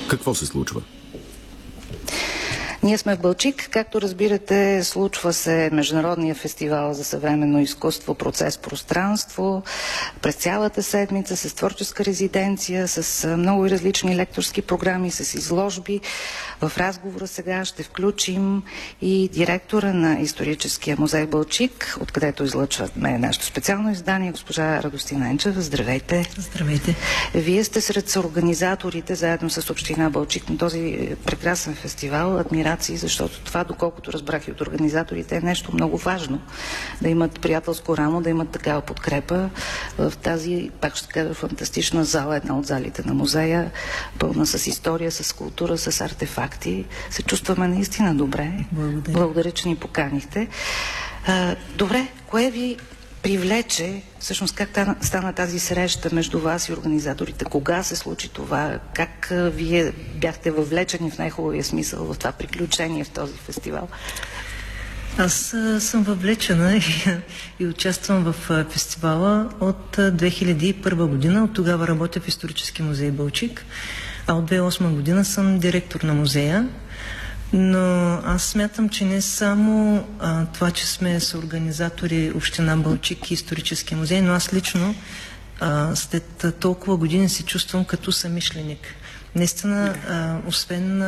Какво се случва? Ние сме в Балчик. Както разбирате, случва се Международния фестивал за съвременно изкуство "Процес пространство" през цялата седмица с творческа резиденция, с много и различни лекторски програми, с изложби. В разговора сега ще включим и директора на Историческия музей Балчик, откъдето излъчваме нашето специално издание, госпожа Радостина Енчева. Здравейте! Здравейте! Вие сте сред съорганизаторите, заедно с община Балчик, на този прекрасен фестивал. Адмирации, защото това, доколкото разбрах и от организаторите, е нещо много важно. Да имат приятелско рамо, да имат такава подкрепа в тази, пак ще кажа, фантастична зала, една от залите на музея, пълна с история, с култура, с артефакти. Се чувстваме наистина добре. Благодаря, че ни поканихте. Добре, кое ви привлече, всъщност как стана тази среща между вас и организаторите? Кога се случи това? Как вие бяхте въвлечени в най-хубавия смисъл в това приключение в този фестивал? Аз съм въвлечена и участвам в фестивала от 2001 година. От тогава работя в Исторически музей Балчик, а от 2008 година съм директор на музея. Но аз смятам, че не само това, че сме съорганизатори Община Балчик и Исторически музей, но аз лично след толкова години се чувствам като съмишленик. Наистина, освен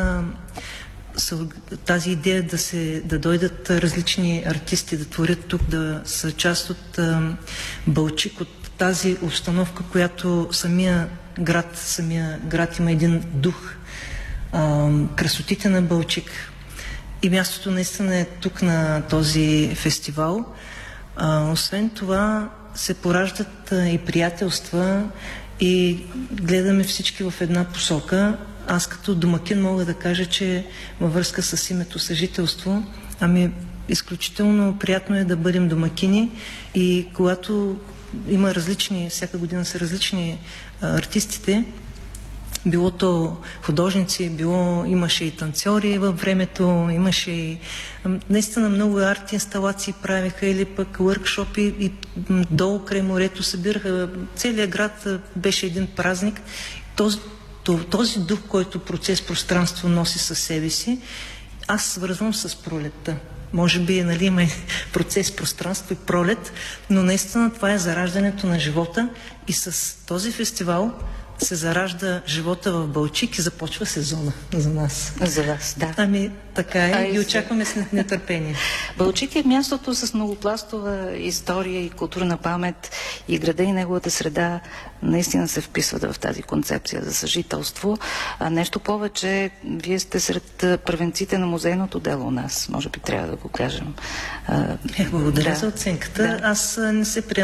тази идея да дойдат различни артисти, да творят тук, да са част от Балчик, от тази установка, която самия град има един дух. Красотите на Балчик и мястото наистина е тук на този фестивал. Освен това се пораждат и приятелства и гледаме всички в една посока. Аз като домакин мога да кажа, че във връзка с името съжителство, изключително приятно е да бъдем домакини и когато има всяка година са различни артистите, било то художници, имаше и танцори във времето, имаше и наистина много арт инсталации правиха или пък въркшопи и долу край морето събираха. Целият град беше един празник. Този дух, който Процес пространство носи със себе си, аз свързвам с пролетта. Може би има процес пространство и пролет, но наистина това е зараждането на живота и с този фестивал се заражда живота в Балчик и започва сезона за нас. За вас, да. Така е и очакваме с нетърпение. Балчик е мястото с многопластова история и културна памет и града и неговата среда наистина се вписват в тази концепция за съжителство. Нещо повече, вие сте сред първенците на музейното дело у нас. Може би трябва да го кажем. Благодаря за оценката. Да. Аз не се приемам